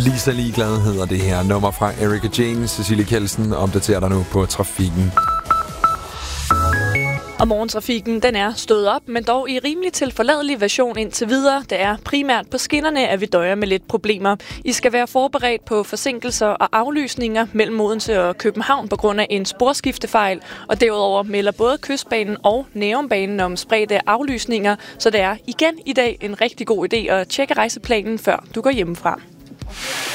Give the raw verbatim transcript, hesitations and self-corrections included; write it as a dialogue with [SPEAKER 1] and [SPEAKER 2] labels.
[SPEAKER 1] Lisa Ligeglad hedder det her nummer fra Erika Jane. Cecilie Kjeldsen opdaterer dig nu på trafikken.
[SPEAKER 2] Og morgentrafikken, den er stået op, men dog i rimelig tilforladelig version indtil videre. Det er primært på skinnerne, at vi døjer med lidt problemer. I skal være forberedt på forsinkelser og aflysninger mellem Odense og København på grund af en sporskiftefejl. Og derudover melder både Kystbanen og Nærumbanen om spredte aflysninger, så det er igen i dag en rigtig god idé at tjekke rejseplanen, før du går hjemmefra.